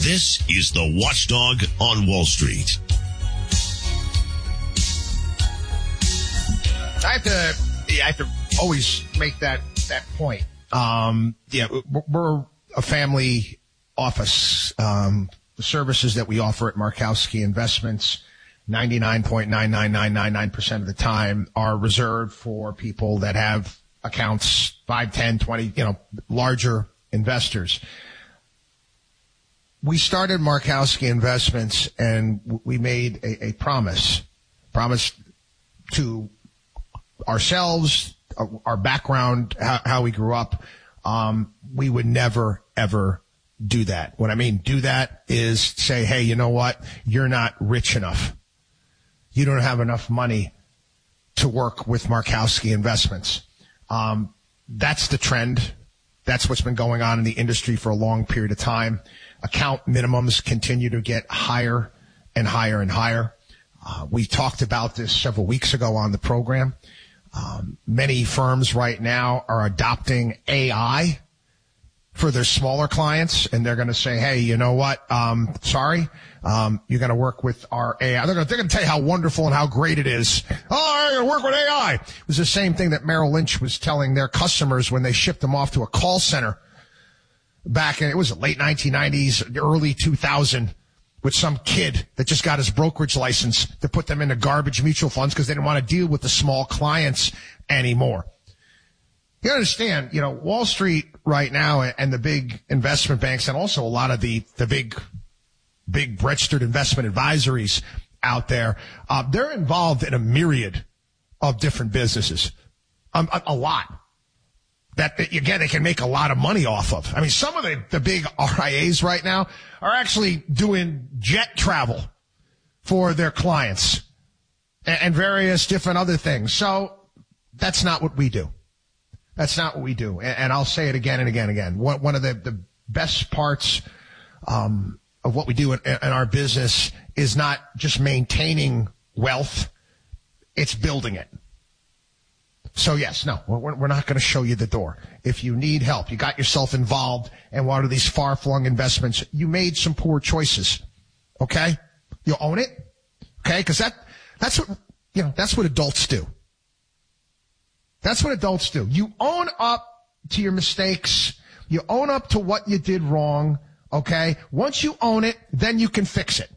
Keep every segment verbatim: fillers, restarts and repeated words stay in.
This is the Watchdog on Wall Street. I have to, I have to always make that, that point. Um, yeah, we're a family office. Um, the services that we offer at Markowski Investments, ninety-nine point nine nine nine nine nine percent of the time are reserved for people that have accounts, five, ten, twenty, you know, larger investors. We started Markowski Investments and we made a, a promise, promise to ourselves, our background, how, how we grew up. Um, we would never, ever do that. What I mean, do that is say, hey, you know what? You're not rich enough. You don't have enough money to work with Markowski Investments. Um, that's the trend. That's what's been going on in the industry for a long period of time. Account minimums continue to get higher and higher and higher. Uh, we talked about this several weeks ago on the program. Um, many firms right now are adopting A I for their smaller clients, and they're going to say, hey, you know what? Um, sorry, um, you're going to work with our A I. They're going to tell you how wonderful and how great it is. Oh, you're going to work with A I. It was the same thing that Merrill Lynch was telling their customers when they shipped them off to a call center back in, it was the late nineteen nineties, early two thousand, with some kid that just got his brokerage license to put them into garbage mutual funds because they didn't want to deal with the small clients anymore. You understand, you know, Wall Street right now and the big investment banks and also a lot of the, the big, big registered investment advisories out there, uh, they're involved in a myriad of different businesses. Um, a, a lot. That, again, they can make a lot of money off of. I mean, some of the, the big R I As right now are actually doing jet travel for their clients and, and various different other things. So that's not what we do. That's not what we do. And, and I'll say it again and again and again. One, one of the, the best parts um, of what we do in, in our business is not just maintaining wealth. It's building it. So yes, no, we're, we're not going to show you the door. If you need help, you got yourself involved in one of these far-flung investments, you made some poor choices. Okay? You own it. Okay? Because that, that's what, you know, that's what adults do. That's what adults do. You own up to your mistakes. You own up to what you did wrong. Okay? Once you own it, then you can fix it.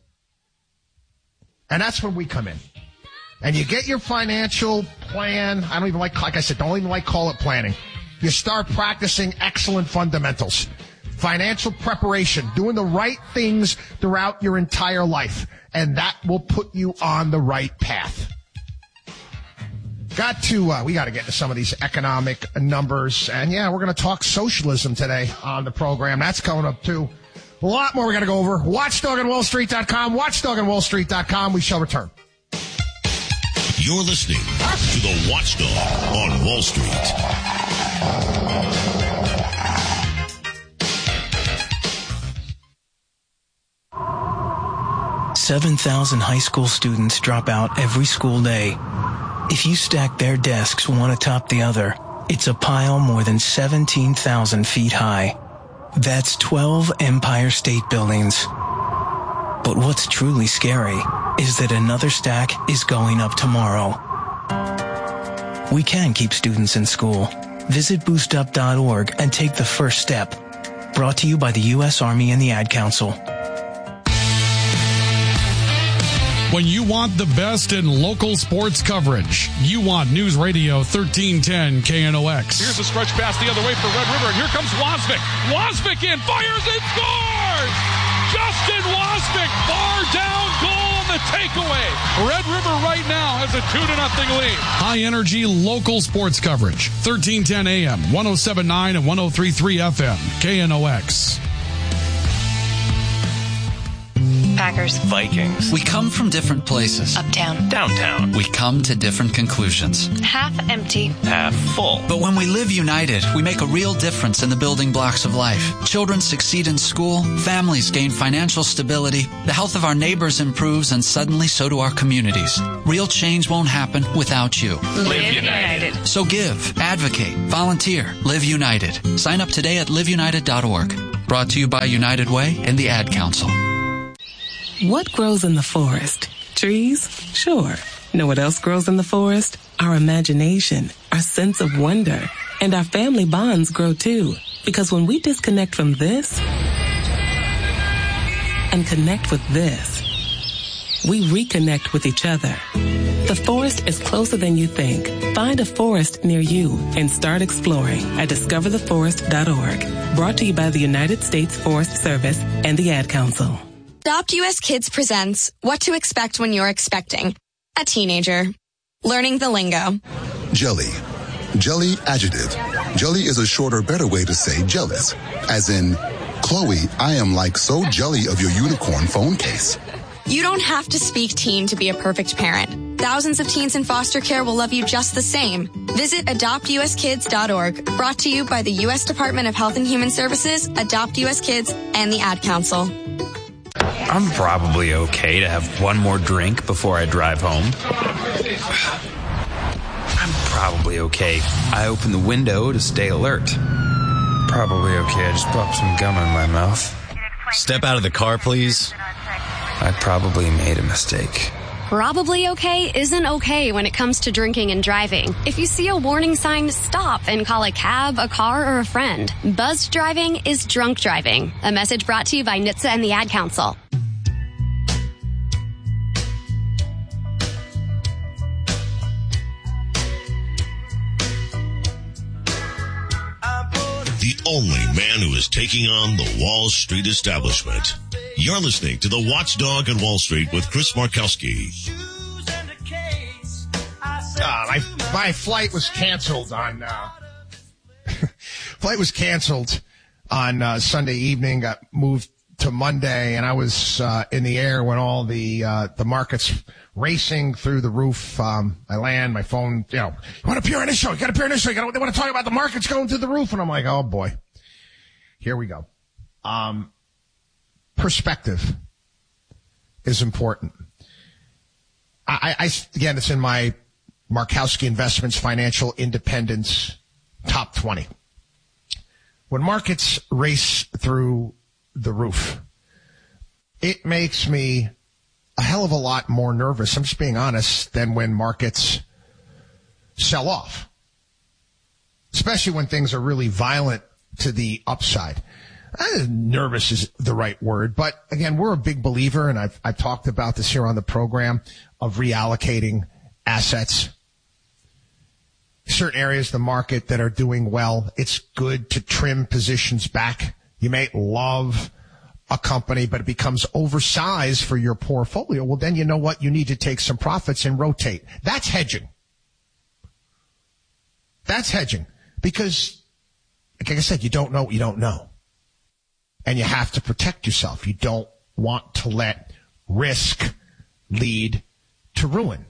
And that's when we come in. And you get your financial plan. I don't even like, like I said, don't even like call it planning. You start practicing excellent fundamentals. Financial preparation, doing the right things throughout your entire life. And that will put you on the right path. Got to, uh, we got to get to some of these economic numbers. And yeah, we're going to talk socialism today on the program. That's coming up too. A lot more we got to go over. watchdog on wall street dot com. watchdog on wall street dot com. We shall return. You're listening to the Watchdog on Wall Street. seven thousand high school students drop out every school day. If you stack their desks one atop the other, it's a pile more than seventeen thousand feet high. That's twelve Empire State Buildings. But what's truly scary is that another stack is going up tomorrow. We can keep students in school. Visit boost up dot org and take the first step. Brought to you by the U S Army and the Ad Council. When you want the best in local sports coverage, you want News Radio thirteen ten K N O X. Here's a stretch pass the other way for Red River, and here comes Wasvik. Wasvik in, fires and scores! Justin Wasvik, bar down goal on the takeaway. Red River right now has a two to nothing lead. High energy local sports coverage. thirteen ten A M, one oh seven point nine and one oh three point three F M. K N O X. Packers. Vikings. We come from different places. Uptown. Downtown. We come to different conclusions. Half empty. Half full. But when we live united, we make a real difference in the building blocks of life. Children succeed in school, families gain financial stability, the health of our neighbors improves, and suddenly so do our communities. Real change won't happen without you. Live, live united. united. So give, advocate, volunteer, live united. Sign up today at live united dot org. Brought to you by United Way and the Ad Council. What grows in the forest? Trees? Sure. Know what else grows in the forest? Our imagination, our sense of wonder, and our family bonds grow too. Because when we disconnect from this and connect with this, we reconnect with each other. The forest is closer than you think. Find a forest near you and start exploring at discover the forest dot org. Brought to you by the United States Forest Service and the Ad Council. Adopt U S Kids presents What to Expect When You're Expecting a Teenager. Learning the lingo. Jelly. Jelly adjective. Jelly is a shorter, better way to say jealous. As in, Chloe, I am like so jelly of your unicorn phone case. You don't have to speak teen to be a perfect parent. Thousands of teens in foster care will love you just the same. Visit adopt u s kids dot org. Brought to you by the U S Department of Health and Human Services, Adopt U S Kids, and the Ad Council. I'm probably okay to have one more drink before I drive home. I'm probably okay. I open the window to stay alert. Probably okay. I just popped some gum in my mouth. Step out of the car, please. I probably made a mistake. Probably okay isn't okay when it comes to drinking and driving. If you see a warning sign, stop and call a cab, a car, or a friend. Buzzed driving is drunk driving. A message brought to you by N H T S A and the Ad Council. The only man who is taking on the Wall Street establishment. You're listening to The Watchdog on Wall Street with Chris Markowski. Uh, my, my flight was canceled on, uh, flight was canceled on, uh, Sunday evening, got moved to Monday, and I was, uh, in the air when all the, uh, the markets racing through the roof. Um, I land, my phone, you know, you want to appear on this show? You got to appear on this show. You got to, they want to talk about the markets going through the roof. And I'm like, oh boy, here we go. Um, perspective is important. I, I, again, it's in my Markowski Investments Financial Independence Top twenty. When markets race through the roof, it makes me a hell of a lot more nervous, I'm just being honest, than when markets sell off. Especially when things are really violent to the upside. Uh, nervous is the right word, but again, we're a big believer, and I've, I've talked about this here on the program, of reallocating assets. Certain areas of the market that are doing well, it's good to trim positions back. You may love a company, but it becomes oversized for your portfolio. Well, then you know what? You need to take some profits and rotate. That's hedging. That's hedging. Because, like I said, you don't know what you don't know. And you have to protect yourself. You don't want to let risk lead to ruin.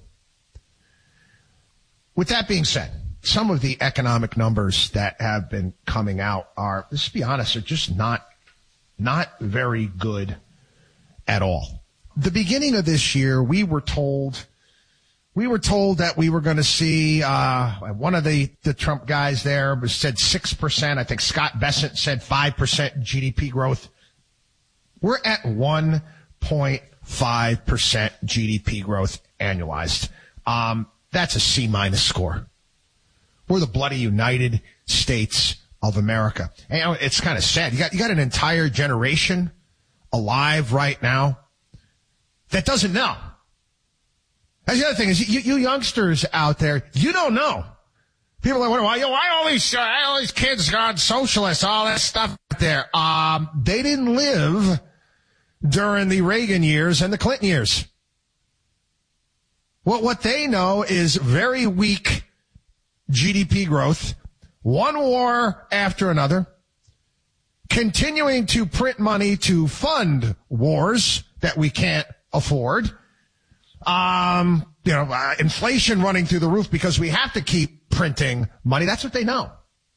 With that being said, some of the economic numbers that have been coming out are, let's be honest, are just not, not very good at all. The beginning of this year, we were told, we were told that we were going to see, uh, one of the, the Trump guys there said six percent. I think Scott Bessent said five percent G D P growth. We're at one point five percent G D P growth annualized. Um, that's a C minus score. We're the bloody United States of America. And, you know, it's kind of sad. You got, you got an entire generation alive right now that doesn't know. That's the other thing is you, you youngsters out there, you don't know. People are like, why, why all these, uh, all these kids gone socialists, all that stuff out there. Um, they didn't live during the Reagan years and the Clinton years. What, what they know is very weak G D P growth, one war after another, continuing to print money to fund wars that we can't afford, um, you know, uh, inflation running through the roof because we have to keep printing money. That's what they know.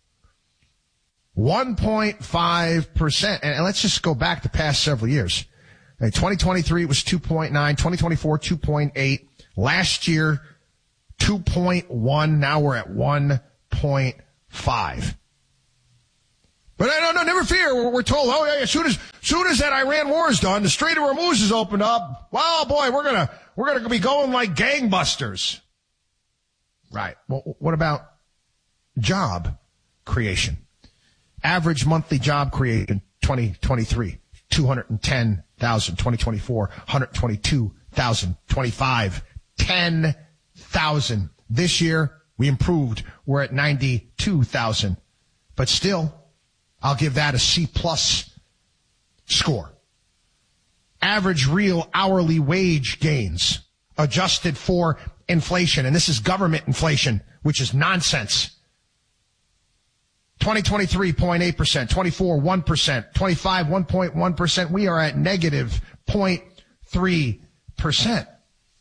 one point five percent. And, and let's just go back the past several years. In twenty twenty-three, it was two point nine. twenty twenty-four, two point eight. Last year, two point one. Now we're at one point five. But no, no, never fear. We're, we're told, oh, yeah, as soon as, soon as that Iran war is done, the Strait of Hormuz is opened up. Well, boy, we're gonna, we're gonna be going like gangbusters. Right. Well, what about job creation? Average monthly job creation, twenty twenty-three, two hundred ten thousand. twenty twenty-four, one hundred twenty-two thousand. twenty-five, ten thousand. This year, we improved. We're at ninety-two thousand. But still, I'll give that a C plus score. Average real hourly wage gains adjusted for inflation. And this is government inflation, which is nonsense. twenty twenty-three, zero point eight percent, twenty-four, one percent, twenty-five, one point one percent. We are at negative zero point three percent.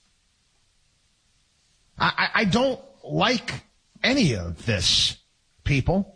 I, I don't like any of this, people.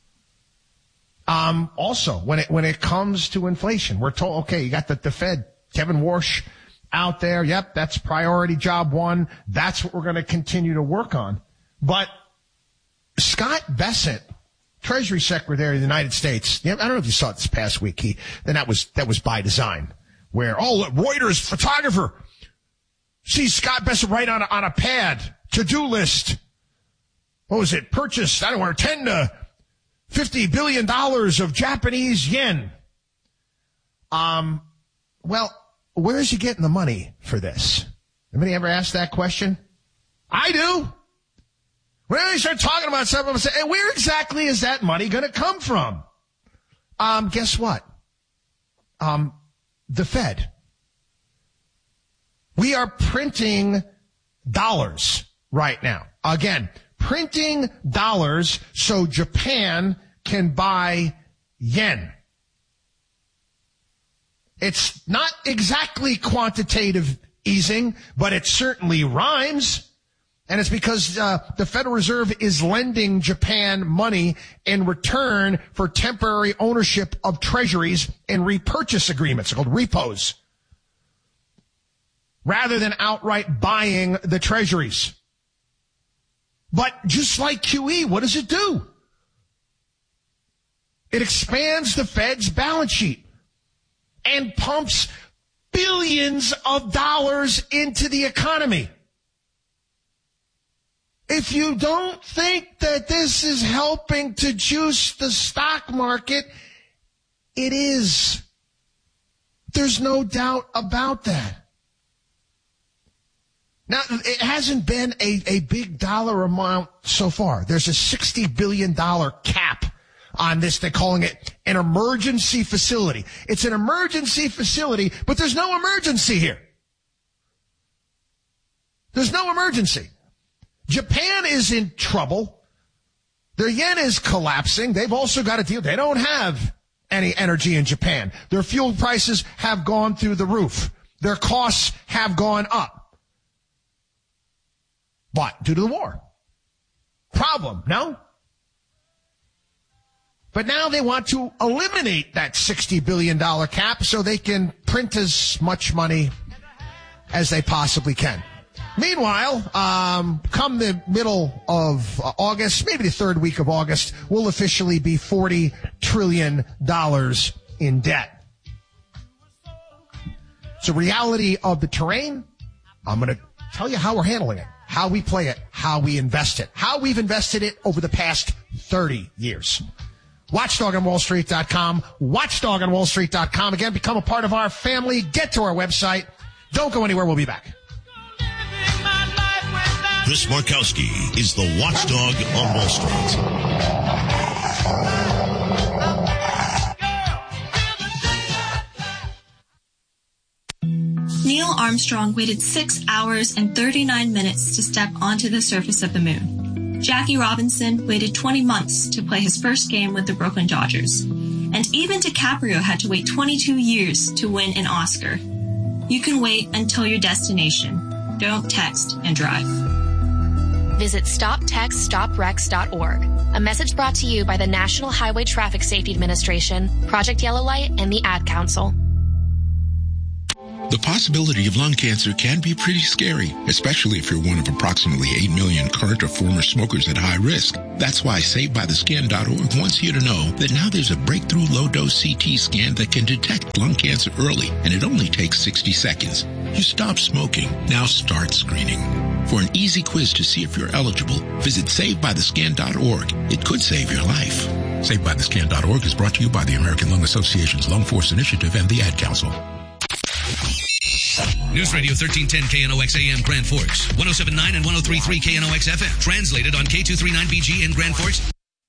Um, also, when it, when it comes to inflation, we're told, okay, you got the, the Fed, Kevin Warsh out there. Yep, that's priority job one. That's what we're going to continue to work on. But Scott Bessent, Treasury Secretary of the United States, I don't know if you saw it this past week. He, then that was, that was by design, where, oh, Reuters photographer sees Scott Bessent write on a, on a pad, to-do list. What was it? Purchased, I don't know, ten to fifty billion dollars of Japanese yen. Um, well, where is he getting the money for this? Anybody ever asked that question? I do. When they start talking about something, I say, hey, where exactly is that money going to come from? Um, guess what? Um, the Fed. We are printing dollars right now. Again, printing dollars so Japan can buy yen. It's not exactly quantitative easing, but it certainly rhymes. And it's because uh, the Federal Reserve is lending Japan money in return for temporary ownership of treasuries and repurchase agreements, called repos, rather than outright buying the treasuries. But just like Q E, what does it do? It expands the Fed's balance sheet and pumps billions of dollars into the economy. If you don't think that this is helping to juice the stock market, it is. There's no doubt about that. Now, it hasn't been a, a big dollar amount so far. There's a sixty billion dollars cap on this. They're calling it an emergency facility. It's an emergency facility, but there's no emergency here. There's no emergency. Japan is in trouble. Their yen is collapsing. They've also got to deal. They don't have any energy in Japan. Their fuel prices have gone through the roof. Their costs have gone up. But due to the war. Problem, no? But now they want to eliminate that sixty billion dollars cap so they can print as much money as they possibly can. Meanwhile, um, come the middle of uh, August, maybe the third week of August, we'll officially be forty trillion dollars in debt. It's a reality of the terrain. I'm going to tell you how we're handling it, how we play it, how we invest it, how we've invested it over the past thirty years. watchdog on wall street dot com, watchdog on wall street dot com. Again, become a part of our family. Get to our website. Don't go anywhere. We'll be back. Chris Markowski is the watchdog on Wall Street. Neil Armstrong waited six hours and thirty-nine minutes to step onto the surface of the moon. Jackie Robinson waited twenty months to play his first game with the Brooklyn Dodgers. And even DiCaprio had to wait twenty-two years to win an Oscar. You can wait until your destination. Don't text and drive. Visit stop text stop wrecks dot org. A message brought to you by the National Highway Traffic Safety Administration, Project Yellow Light, and the Ad Council. The possibility of lung cancer can be pretty scary, especially if you're one of approximately eight million current or former smokers at high risk. That's why Saved By The Scan dot org wants you to know that now there's a breakthrough low-dose C T scan that can detect lung cancer early, and it only takes sixty seconds. You stop smoking, now start screening. For an easy quiz to see if you're eligible, visit Saved By The Scan dot org. It could save your life. Saved By The Scan dot org is brought to you by the American Lung Association's Lung Force Initiative and the Ad Council. News Radio thirteen ten K N O X A M Grand Forks, one oh seven point nine and one oh three point three K N O X F M. Translated on K two thirty-nine B G in Grand Forks.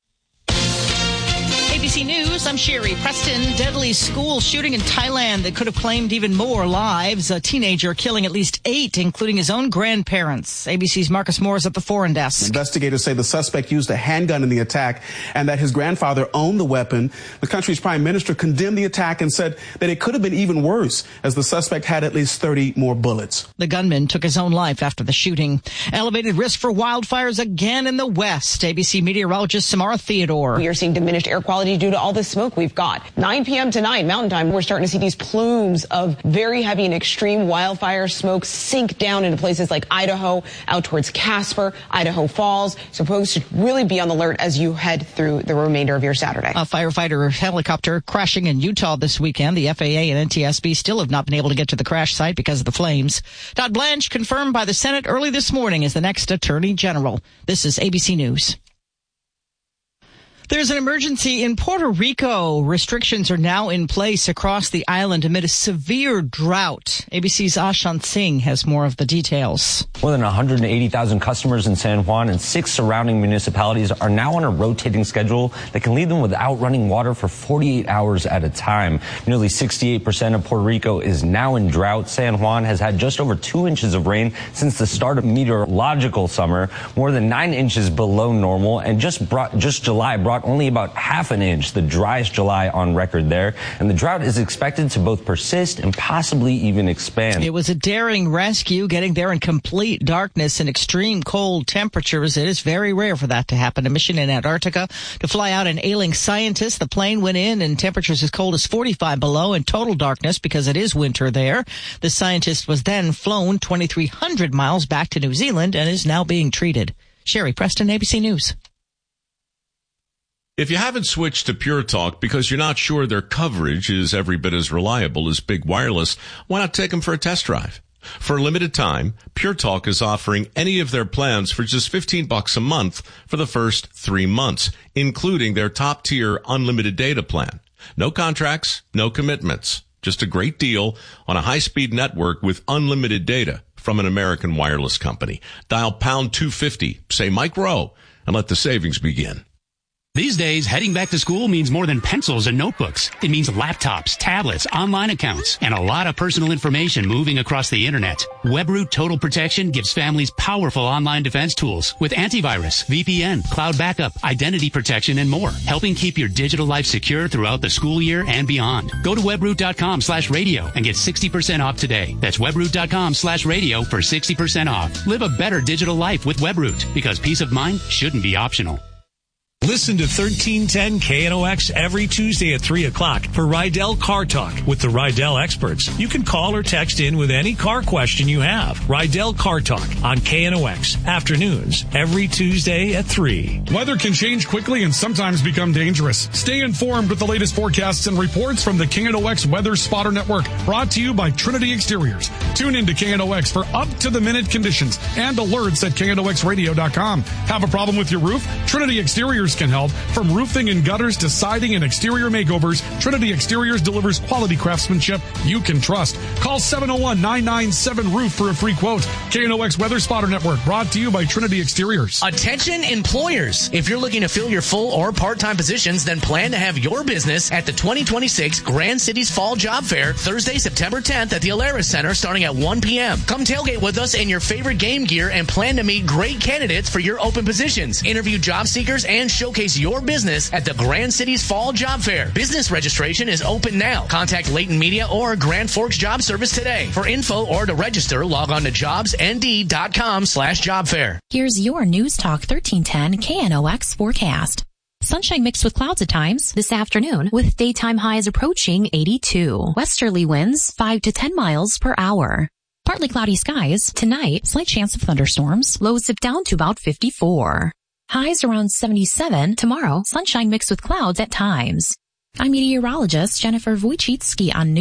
A B C News, I'm Sherry Preston. Deadly school shooting in Thailand that could have claimed even more lives. A teenager killing at least eight, including his own grandparents. A B C's Marcus Moore is at the foreign desk. Investigators say the suspect used a handgun in the attack and that his grandfather owned the weapon. The country's prime minister condemned the attack and said that it could have been even worse, as the suspect had at least thirty more bullets. The gunman took his own life after the shooting. Elevated risk for wildfires again in the West. A B C meteorologist Samara Theodore. We are seeing diminished air quality due to all the smoke we've got. nine p.m. tonight, Mountain Time, we're starting to see these plumes of very heavy and extreme wildfire smoke sink down into places like Idaho, out towards Casper, Idaho Falls. So folks should really be on the alert as you head through the remainder of your Saturday. A firefighter helicopter crashing in Utah this weekend. The F A A and N T S B still have not been able to get to the crash site because of the flames. Todd Blanche, confirmed by the Senate early this morning, as the next Attorney General. This is A B C News. There's an emergency in Puerto Rico. Restrictions are now in place across the island amid a severe drought. A B C's Ashant Singh has more of the details. More than one hundred eighty thousand customers in San Juan and six surrounding municipalities are now on a rotating schedule that can leave them without running water for forty-eight hours at a time. Nearly sixty-eight percent of Puerto Rico is now in drought. San Juan has had just over two inches of rain since the start of meteorological summer, more than nine inches below normal, and just brought, just July brought only about half an inch, the driest July on record there. And the drought is expected to both persist and possibly even expand. It was a daring rescue, getting there in complete darkness and extreme cold temperatures. It is very rare for that to happen. A mission in Antarctica to fly out an ailing scientist. The plane went in in temperatures as cold as forty-five below and total darkness because it is winter there. The scientist was then flown twenty-three hundred miles back to New Zealand and is now being treated. Sherry Preston, A B C News. If you haven't switched to Pure Talk because you're not sure their coverage is every bit as reliable as Big Wireless, why not take them for a test drive? For a limited time, Pure Talk is offering any of their plans for just fifteen bucks a month for the first three months, including their top-tier unlimited data plan. No contracts, no commitments. Just a great deal on a high-speed network with unlimited data from an American wireless company. Dial pound two fifty, say Mike Rowe, and let the savings begin. These days, heading back to school means more than pencils and notebooks. It means laptops, tablets, online accounts, and a lot of personal information moving across the internet. WebRoot Total Protection gives families powerful online defense tools with antivirus, V P N, cloud backup, identity protection, and more, helping keep your digital life secure throughout the school year and beyond. Go to webroot.com slash radio and get sixty percent off today. That's webroot.com slash radio for sixty percent off. Live a better digital life with WebRoot, because peace of mind shouldn't be optional. Listen to thirteen ten K N O X every Tuesday at three o'clock for Rydell Car Talk with the Rydell experts. You can call or text in with any car question you have. Rydell Car Talk on K N O X, afternoons, every Tuesday at three. Weather can change quickly and sometimes become dangerous. Stay informed with the latest forecasts and reports from the K N O X Weather Spotter Network, brought to you by Trinity Exteriors. Tune in to K N O X for up-to-the-minute conditions and alerts at K N O X radio dot com. Have a problem with your roof? Trinity Exteriors can help. From roofing and gutters to siding and exterior makeovers, Trinity Exteriors delivers quality craftsmanship you can trust. Call seven oh one, nine nine seven, roof for a free quote. K N O X Weather Spotter Network, brought to you by Trinity Exteriors. Attention employers. If you're looking to fill your full or part-time positions, then plan to have your business at the twenty twenty-six Grand Cities Fall Job Fair, Thursday, September tenth at the Alaris Center, starting at one p.m. Come tailgate with us in your favorite game gear and plan to meet great candidates for your open positions. Interview job seekers and showcase your business at the Grand Cities Fall Job Fair. Business registration is open now. Contact Leighton Media or Grand Forks Job Service today. For info or to register, log on to jobsnd.com slash job fair. Here's your News Talk thirteen ten K N O X forecast. sunshine mixed with clouds at times this afternoon with daytime highs approaching eighty-two. Westerly winds five to ten miles per hour. Partly cloudy skies. Tonight, slight chance of thunderstorms. Lows dip down to about fifty-four. Highs around seventy-seven. Tomorrow, sunshine mixed with clouds at times. I'm meteorologist Jennifer Wojcicki on News.